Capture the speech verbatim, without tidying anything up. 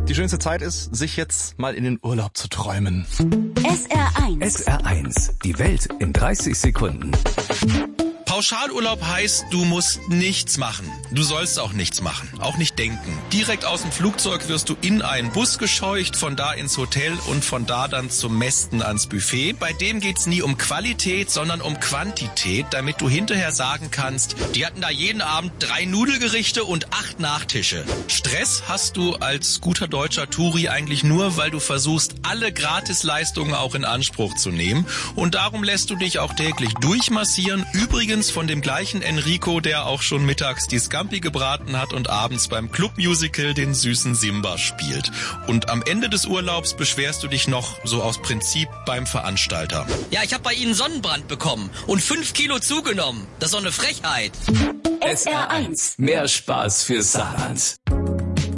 Die schönste Zeit ist, sich jetzt mal in den Urlaub zu träumen. S R eins. S R eins. Die Welt in dreißig Sekunden. Pauschalurlaub heißt, du musst nichts machen. Du sollst auch nichts machen, auch nicht denken. Direkt aus dem Flugzeug wirst du in einen Bus gescheucht, von da ins Hotel und von da dann zum Mästen ans Buffet. Bei dem geht's nie um Qualität, sondern um Quantität, damit du hinterher sagen kannst, die hatten da jeden Abend drei Nudelgerichte und acht Nachtische. Stress hast du als guter deutscher Touri eigentlich nur, weil du versuchst, alle Gratisleistungen auch in Anspruch zu nehmen. Und darum lässt du dich auch täglich durchmassieren. Übrigens von dem gleichen Enrico, der auch schon mittags die Scampi gebraten hat und abends beim Clubmusical den süßen Simba spielt. Und am Ende des Urlaubs beschwerst du dich noch so aus Prinzip beim Veranstalter. Ja, ich habe bei Ihnen Sonnenbrand bekommen und fünf Kilo zugenommen. Das ist doch eine Frechheit. S R eins. Mehr Spaß für Saarland.